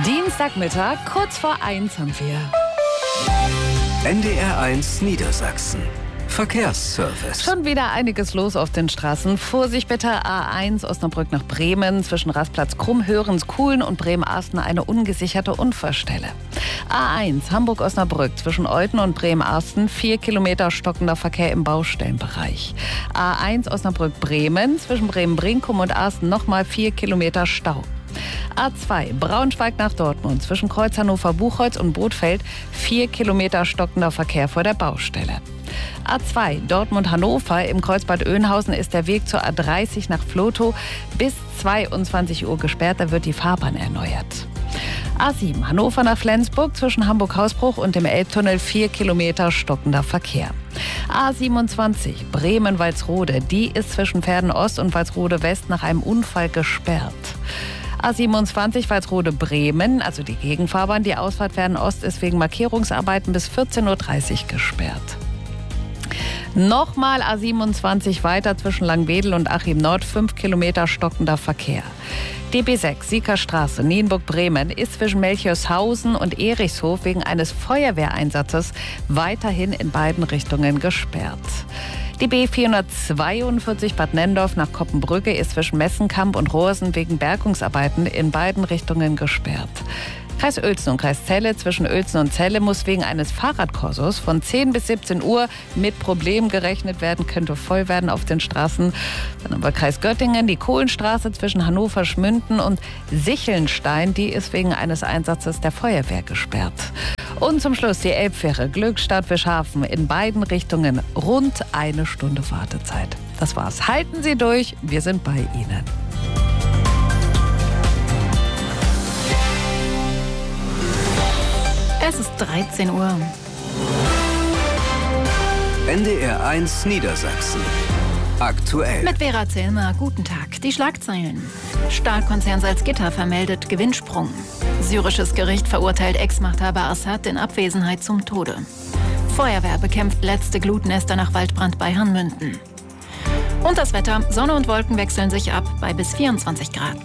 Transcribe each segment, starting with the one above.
Dienstagmittag, kurz vor 1 haben wir. NDR 1 Niedersachsen. Verkehrsservice. Schon wieder einiges los auf den Straßen. Vorsicht bitte, A1 Osnabrück nach Bremen, zwischen Rastplatz Krumm-Hörens, Kuhlen und Bremen-Arsten eine ungesicherte Unfallstelle. A1 Hamburg-Osnabrück, zwischen Olten und Bremen-Arsten 4 Kilometer stockender Verkehr im Baustellenbereich. A1 Osnabrück-Bremen, zwischen Bremen-Brinkum und Arsten nochmal 4 Kilometer Stau. A2 Braunschweig nach Dortmund, zwischen Kreuz Hannover-Buchholz und Bothfeld 4 Kilometer stockender Verkehr vor der Baustelle. A2 Dortmund-Hannover, im Kreuzbad Oeynhausen ist der Weg zur A30 nach Vlotho bis 22 Uhr gesperrt, da wird die Fahrbahn erneuert. A7 Hannover nach Flensburg, zwischen Hamburg-Hausbruch und dem Elbtunnel 4 Kilometer stockender Verkehr. A27 Bremen-Walsrode, die ist zwischen Pferden-Ost und Walsrode-West nach einem Unfall gesperrt. A27 Walsrode-Bremen, also die Gegenfahrbahn, die Ausfahrt Pferden-Ost ist wegen Markierungsarbeiten bis 14.30 Uhr gesperrt. Nochmal A27 weiter zwischen Langwedel und Achim Nord, 5 Kilometer stockender Verkehr. DB6 Siekerstraße, Nienburg-Bremen ist zwischen Melchioshausen und Erichshof wegen eines Feuerwehreinsatzes weiterhin in beiden Richtungen gesperrt. Die B442 Bad Nenndorf nach Koppenbrücke ist zwischen Messenkamp und Rohrsen wegen Bergungsarbeiten in beiden Richtungen gesperrt. Kreis Uelzen und Kreis Celle, zwischen Uelzen und Celle muss wegen eines Fahrradkurses von 10 bis 17 Uhr mit Problemen gerechnet werden, könnte voll werden auf den Straßen. Dann haben wir Kreis Göttingen, die Kohlenstraße zwischen Hannover, Schmünden und Sichelnstein, die ist wegen eines Einsatzes der Feuerwehr gesperrt. Und zum Schluss die Elbfähre Glückstadt-Fischhafen, in beiden Richtungen rund 1 Stunde Wartezeit. Das war's. Halten Sie durch, wir sind bei Ihnen. Es ist 13 Uhr. NDR 1 Niedersachsen. Aktuell. Mit Vera Zellmer, guten Tag. Die Schlagzeilen. Stahlkonzern Salzgitter vermeldet Gewinnsprung. Syrisches Gericht verurteilt Ex-Machthaber Assad in Abwesenheit zum Tode. Feuerwehr bekämpft letzte Glutnester nach Waldbrand bei Hanmünden. Und das Wetter. Sonne und Wolken wechseln sich ab bei bis 24 Grad.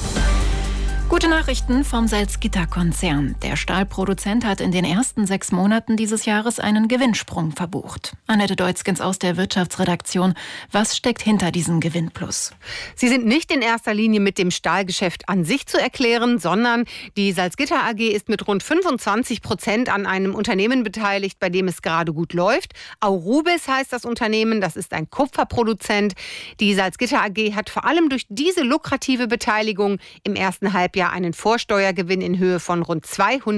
Gute Nachrichten vom Salzgitter-Konzern. Der Stahlproduzent hat in den ersten 6 Monaten dieses Jahres einen Gewinnsprung verbucht. Annette Deutzgens aus der Wirtschaftsredaktion. Was steckt hinter diesem Gewinnplus? Sie sind nicht in erster Linie mit dem Stahlgeschäft an sich zu erklären, sondern die Salzgitter AG ist mit rund 25% an einem Unternehmen beteiligt, bei dem es gerade gut läuft. Aurubis heißt das Unternehmen, das ist ein Kupferproduzent. Die Salzgitter AG hat vor allem durch diese lukrative Beteiligung im ersten Halbjahr einen Vorsteuergewinn in Höhe von rund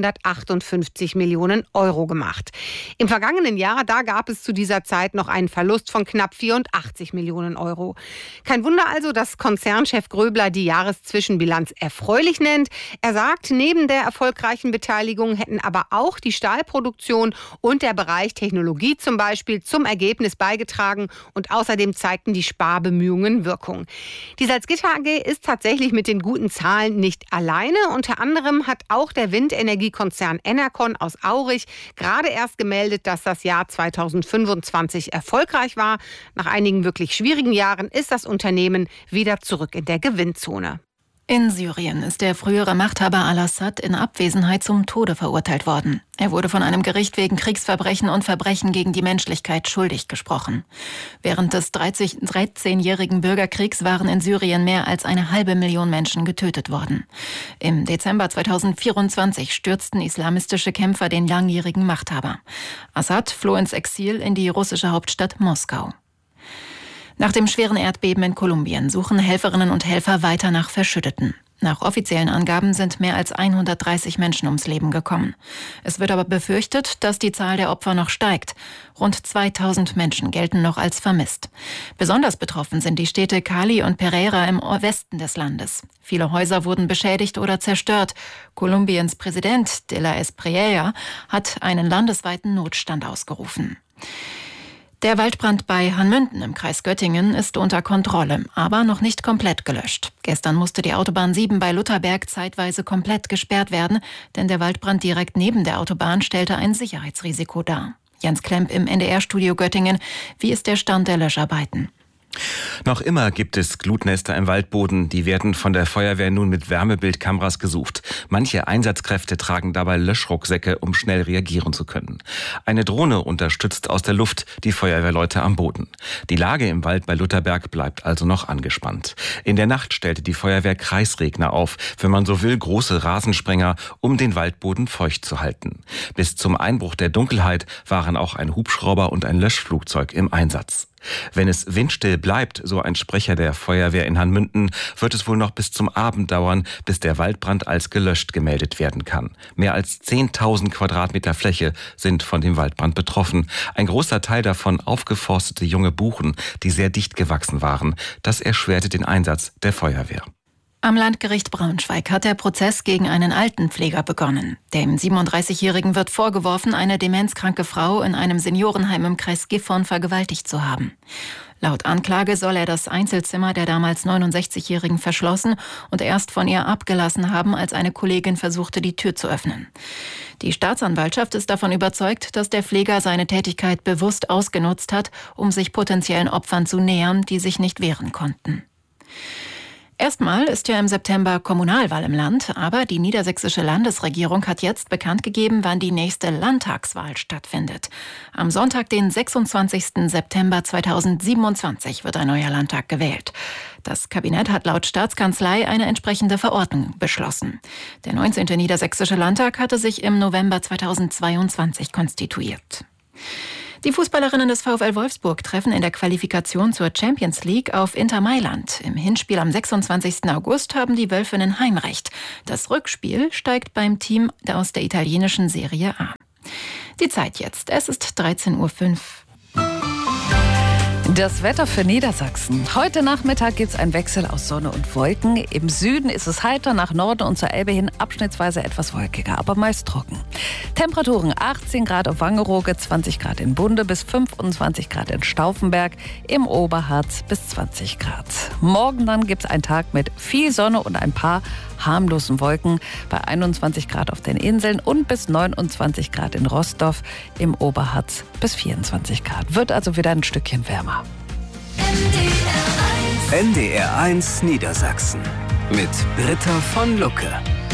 258 Millionen Euro gemacht. Im vergangenen Jahr, da gab es zu dieser Zeit noch einen Verlust von knapp 84 Millionen Euro. Kein Wunder also, dass Konzernchef Gröbler die Jahreszwischenbilanz erfreulich nennt. Er sagt, neben der erfolgreichen Beteiligung hätten aber auch die Stahlproduktion und der Bereich Technologie zum Beispiel zum Ergebnis beigetragen und außerdem zeigten die Sparbemühungen Wirkung. Die Salzgitter AG ist tatsächlich mit den guten Zahlen nicht alleine. Unter anderem hat auch der Windenergiekonzern Enercon aus Aurich gerade erst gemeldet, dass das Jahr 2025 erfolgreich war. Nach einigen wirklich schwierigen Jahren ist das Unternehmen wieder zurück in der Gewinnzone. In Syrien ist der frühere Machthaber al-Assad in Abwesenheit zum Tode verurteilt worden. Er wurde von einem Gericht wegen Kriegsverbrechen und Verbrechen gegen die Menschlichkeit schuldig gesprochen. Während des 13-jährigen Bürgerkriegs waren in Syrien mehr als 500.000 Menschen getötet worden. Im Dezember 2024 stürzten islamistische Kämpfer den langjährigen Machthaber. Assad floh ins Exil in die russische Hauptstadt Moskau. Nach dem schweren Erdbeben in Kolumbien suchen Helferinnen und Helfer weiter nach Verschütteten. Nach offiziellen Angaben sind mehr als 130 Menschen ums Leben gekommen. Es wird aber befürchtet, dass die Zahl der Opfer noch steigt. Rund 2000 Menschen gelten noch als vermisst. Besonders betroffen sind die Städte Cali und Pereira im Westen des Landes. Viele Häuser wurden beschädigt oder zerstört. Kolumbiens Präsident de la Espriella hat einen landesweiten Notstand ausgerufen. Der Waldbrand bei Hanmünden im Kreis Göttingen ist unter Kontrolle, aber noch nicht komplett gelöscht. Gestern musste die Autobahn 7 bei Lutherberg zeitweise komplett gesperrt werden, denn der Waldbrand direkt neben der Autobahn stellte ein Sicherheitsrisiko dar. Jens Klemp im NDR-Studio Göttingen. Wie ist der Stand der Löscharbeiten? Noch immer gibt es Glutnester im Waldboden. Die werden von der Feuerwehr nun mit Wärmebildkameras gesucht. Manche Einsatzkräfte tragen dabei Löschrucksäcke, um schnell reagieren zu können. Eine Drohne unterstützt aus der Luft die Feuerwehrleute am Boden. Die Lage im Wald bei Lutherberg bleibt also noch angespannt. In der Nacht stellte die Feuerwehr Kreisregner auf, wenn man so will, große Rasensprenger, um den Waldboden feucht zu halten. Bis zum Einbruch der Dunkelheit waren auch ein Hubschrauber und ein Löschflugzeug im Einsatz. Wenn es windstill bleibt, so ein Sprecher der Feuerwehr in Hanmünden, wird es wohl noch bis zum Abend dauern, bis der Waldbrand als gelöscht gemeldet werden kann. Mehr als 10.000 Quadratmeter Fläche sind von dem Waldbrand betroffen. Ein großer Teil davon aufgeforstete junge Buchen, die sehr dicht gewachsen waren. Das erschwerte den Einsatz der Feuerwehr. Am Landgericht Braunschweig hat der Prozess gegen einen Altenpfleger begonnen. Dem 37-Jährigen wird vorgeworfen, eine demenzkranke Frau in einem Seniorenheim im Kreis Gifhorn vergewaltigt zu haben. Laut Anklage soll er das Einzelzimmer der damals 69-Jährigen verschlossen und erst von ihr abgelassen haben, als eine Kollegin versuchte, die Tür zu öffnen. Die Staatsanwaltschaft ist davon überzeugt, dass der Pfleger seine Tätigkeit bewusst ausgenutzt hat, um sich potenziellen Opfern zu nähern, die sich nicht wehren konnten. Erstmal ist ja im September Kommunalwahl im Land, aber die niedersächsische Landesregierung hat jetzt bekannt gegeben, wann die nächste Landtagswahl stattfindet. Am Sonntag, den 26. September 2027, wird ein neuer Landtag gewählt. Das Kabinett hat laut Staatskanzlei eine entsprechende Verordnung beschlossen. Der 19. Niedersächsische Landtag hatte sich im November 2022 konstituiert. Die Fußballerinnen des VfL Wolfsburg treffen in der Qualifikation zur Champions League auf Inter Mailand. Im Hinspiel am 26. August haben die Wölfinnen Heimrecht. Das Rückspiel steigt beim Team aus der italienischen Serie A. Die Zeit jetzt. Es ist 13:05 Uhr. Das Wetter für Niedersachsen. Heute Nachmittag gibt es einen Wechsel aus Sonne und Wolken. Im Süden ist es heiter, nach Norden und zur Elbe hin abschnittsweise etwas wolkiger, aber meist trocken. Temperaturen 18 Grad auf Wangerooge, 20 Grad in Bunde bis 25 Grad in Stauffenberg, im Oberharz bis 20 Grad. Morgen dann gibt es einen Tag mit viel Sonne und ein paar harmlosen Wolken bei 21 Grad auf den Inseln und bis 29 Grad in Rostorf, im Oberharz bis 24 Grad. Wird also wieder ein Stückchen wärmer. NDR 1 Niedersachsen mit Britta von Lucke.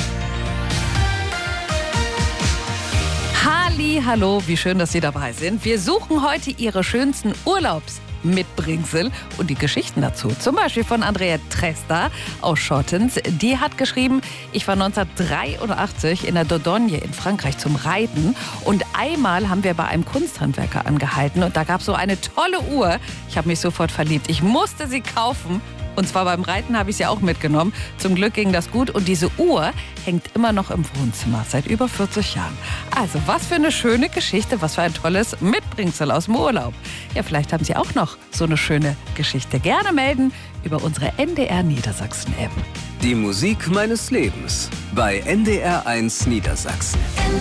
Hallo, wie schön, dass Sie dabei sind. Wir suchen heute Ihre schönsten Urlaubsmitbringsel und die Geschichten dazu. Zum Beispiel von Andrea Tresta aus Schottens. Die hat geschrieben, ich war 1983 in der Dordogne in Frankreich zum Reiten und einmal haben wir bei einem Kunsthandwerker angehalten und da gab es so eine tolle Uhr. Ich habe mich sofort verliebt. Ich musste sie kaufen. Und zwar beim Reiten habe ich sie auch mitgenommen. Zum Glück ging das gut und diese Uhr hängt immer noch im Wohnzimmer, seit über 40 Jahren. Also was für eine schöne Geschichte, was für ein tolles Mitbringsel aus dem Urlaub. Ja, vielleicht haben Sie auch noch so eine schöne Geschichte. Gerne melden über unsere NDR Niedersachsen-App. Die Musik meines Lebens bei NDR 1 Niedersachsen.